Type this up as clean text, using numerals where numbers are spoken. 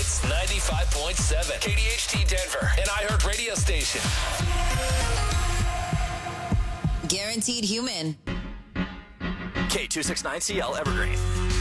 Hits 95.7 KDHT Denver, an iHeart radio station. Guaranteed Human. K269CL Evergreen.